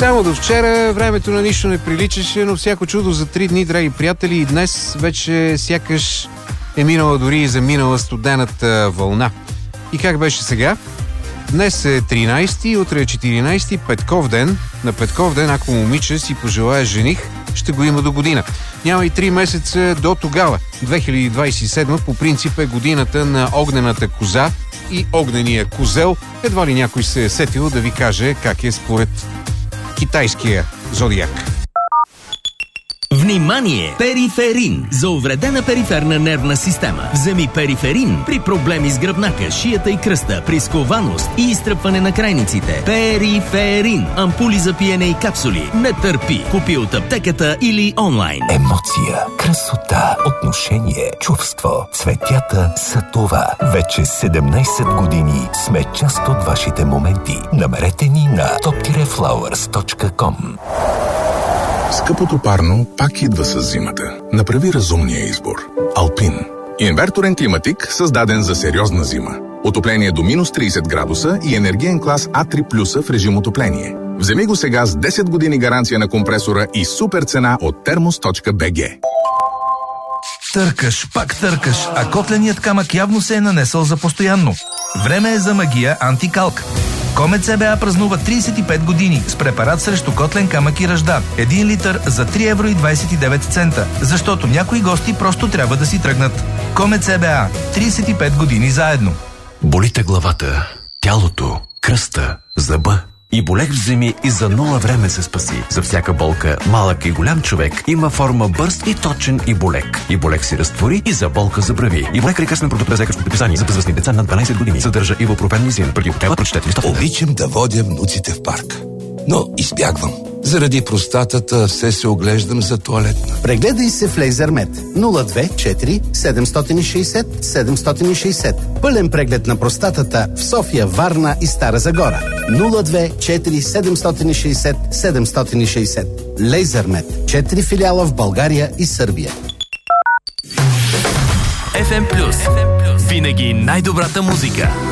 Само до вчера времето на нищо не приличаше, но всяко чудо за 3 дни, драги приятели, и днес вече сякаш е минала дори и заминала студената вълна. И как беше сега? Днес е 13, утре е 14, Петков ден. На Петков ден, ако момиче си пожелая жених, ще го има до година. Няма и 3 месеца до тогава. 2027 по принцип е годината на огнената коза и огнения козел. Едва ли някой се е сетил да ви каже как е според китайския зодиак. Внимание! Периферин за увредена периферна нервна система. Вземи периферин при проблеми с гръбнака, шията и кръста, при скованост и изтръпване на крайниците. Периферин. Ампули за пиене и капсули. Не търпи. Купи от аптеката или онлайн. Емоция, красота, отношение, чувство. Цветята са това. Вече 17 години сме част от вашите моменти. Намерете ни на top-flowers.com. Скъпото парно пак идва с зимата. Направи разумния избор. Алпин. Инверторен климатик, създаден за сериозна зима. Отопление до минус 30 градуса и енергиен клас А3+ в режим отопление. Вземи го сега с 10 години гаранция на компресора и супер цена от thermos.bg. Търкаш, пак търкаш, а котленият камък явно се е нанесъл за постоянно. Време е за магия антикалк. Комет ЦБА празнува 35 години с препарат срещу котлен камък и ръжда. 1 литър за 3,29 евро. Защото някои гости просто трябва да си тръгнат. Комет ЦБА. 35 години заедно. Болите главата, тялото, кръста, зъба. Иболек вземи и за 0 време се спаси. За всяка болка, малък и голям човек, има форма бърз и точен Иболек. Иболек се разтвори и за болка забрави. Иболек е лекарствен продукт без лекарско предписание за възрастни деца над 12 години. Съдържа ибупрофен лизин. Преди употреба прочетете листовете. Обичам да водя внуците в парк, но избягвам. Заради простатата все се оглеждам за тоалетна. Прегледай се в Лейзермет 024 760 760. Пълен преглед на простатата в София, Варна и Стара Загора. 024 760 760. Лейзермет. 4 филиала в България и Сърбия. FM Plus. Винаги най-добрата музика.